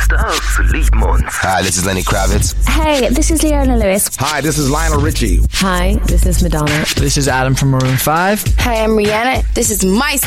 Stars Limons. Hi, this is Lenny Kravitz. Hey, this is Leona Lewis. Hi, this is Lionel Richie. Hi, this is Madonna. This is Adam from Maroon 5. Hi, I'm Rihanna. This is my